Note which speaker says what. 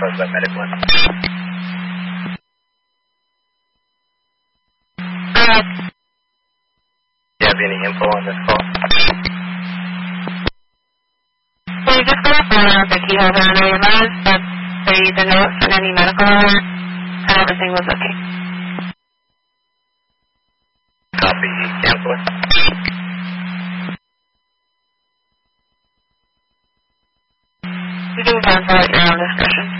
Speaker 1: caused by medical. Do you have any info on this call?
Speaker 2: So you just got to find out the key holder under your nose, that the notes and any medical alert, and everything was okay.
Speaker 1: Copy, cancel.
Speaker 2: You can cancel at your own discretion.